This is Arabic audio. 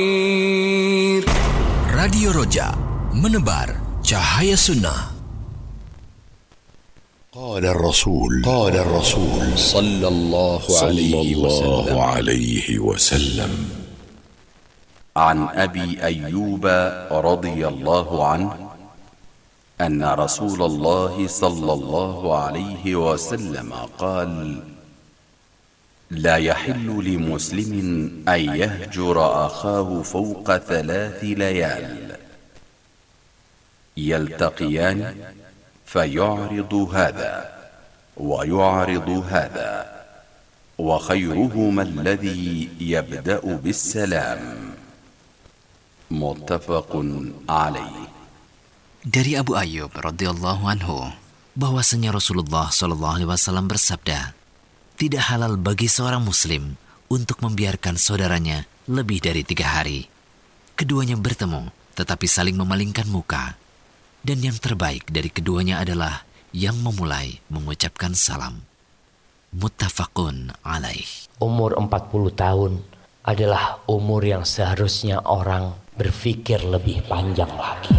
Radio Roja, menebar cahaya sunnah. قال الرسول صلى الله عليه وسلم عن أبي أيوب رضي الله عنه أن رسول الله صلى الله عليه وسلم قال: لا يحل لمسلم أن يهجر أخاه فوق 3 ليال يلتقيان فيعرض هذا ويعرض هذا، وخيرهما الذي يبدأ بالسلام. متفق عليه. Dari Abu Ayyub radhiyallahu anhu bahwasanya Rasulullah sallallahu alaihi wasallam bersabda, tidak halal bagi seorang muslim untuk membiarkan saudaranya lebih dari 3 hari. Keduanya bertemu tetapi saling memalingkan muka, dan yang terbaik dari keduanya adalah yang memulai mengucapkan salam. Muttafaqun alaih. Umur 40 tahun adalah umur yang seharusnya orang berpikir lebih panjang lagi.